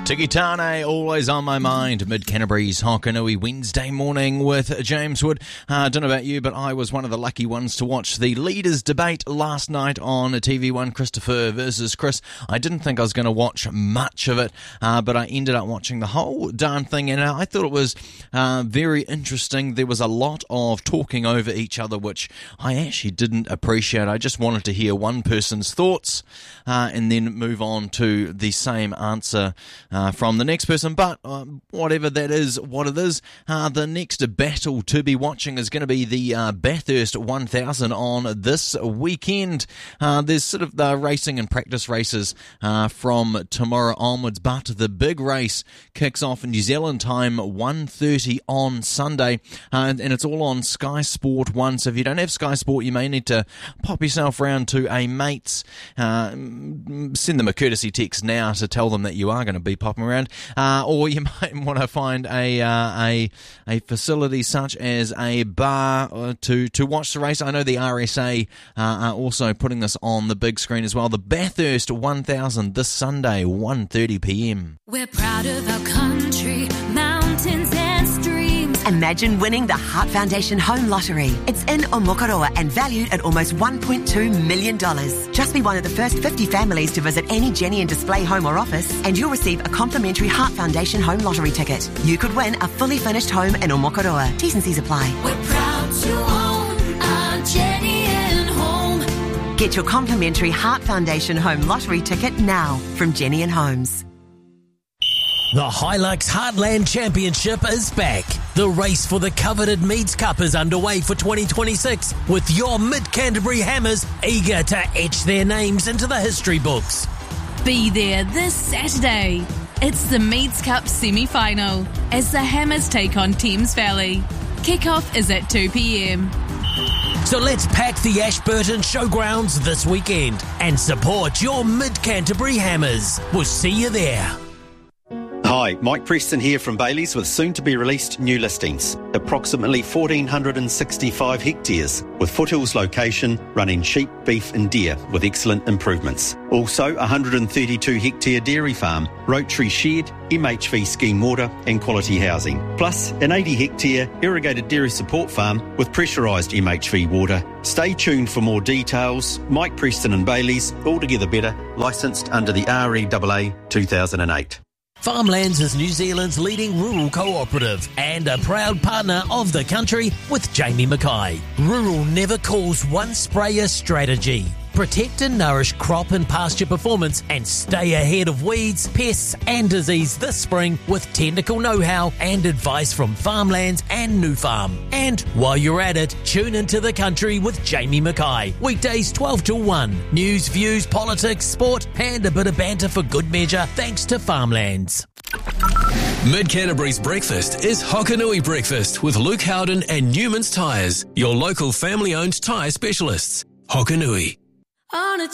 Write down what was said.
Tiki Tane, always on my mind. Mid-Canterbury's Hokanui Wednesday morning with James Wood. I don't know about you, but I was one of the lucky ones to watch the leaders debate last night on TV1, Christopher versus Chris. I didn't think I was going to watch much of it, but I ended up watching the whole darn thing, and I thought it was very interesting. There was a lot of talking over each other, which I actually didn't appreciate. I just wanted to hear one person's thoughts and then move on to the same answer from the next person, but whatever that is, what it is, the next battle to be watching is going to be the Bathurst 1000 on this weekend. There's sort of the racing and practice races from tomorrow onwards, but the big race kicks off in New Zealand time 1:30 on Sunday, and it's all on Sky Sport 1, so if you don't have Sky Sport, you may need to pop yourself round to a mate's, send them a courtesy text now to tell them that you are going to be popping around, or you might want to find a facility such as a bar to watch the race. I know the RSA are also putting this on the big screen as well. The Bathurst 1000 this Sunday, 1:30 p.m. We're proud of our country, mountains and streams. Imagine winning the Heart Foundation Home Lottery. It's in Omokoroa and valued at almost $1.2 million. Just be one of the first 50 families to visit any Jenny and Display home or office, and you'll receive a complimentary Heart Foundation Home Lottery ticket. You could win a fully furnished home in Omokoroa. T's and C's apply. We're proud to own our Jenny and Home. Get your complimentary Heart Foundation Home Lottery ticket now from Jenny and Homes. The Hilux Heartland Championship is back. The race for the coveted Meads Cup is underway for 2026, with your Mid-Canterbury Hammers eager to etch their names into the history books. Be there this Saturday. It's the Meads Cup semi-final as the Hammers take on Thames Valley. Kickoff is at 2 p.m. So let's pack the Ashburton Showgrounds this weekend and support your Mid-Canterbury Hammers. We'll see you there. Hi, Mike Preston here from Bailey's with soon-to-be-released new listings. Approximately 1,465 hectares with foothills location running sheep, beef and deer with excellent improvements. Also, 132-hectare dairy farm, Rotary shed, MHV scheme water and quality housing. Plus, an 80-hectare irrigated dairy support farm with pressurised MHV water. Stay tuned for more details. Mike Preston and Bailey's, altogether better, licensed under the REAA 2008. Farmlands is New Zealand's leading rural cooperative and a proud partner of the country with Jamie Mackay. Rural never calls one sprayer strategy. Protect and nourish crop and pasture performance and stay ahead of weeds, pests and disease this spring with technical know-how and advice from Farmlands and New Farm. And while you're at it, tune into the country with Jamie Mackay. Weekdays 12 till 1. News, views, politics, sport and a bit of banter for good measure thanks to Farmlands. Mid-Canterbury's breakfast is Hokanui Breakfast with Luke Howden and Newman's Tyres, your local family-owned tyre specialists. Hokanui. On a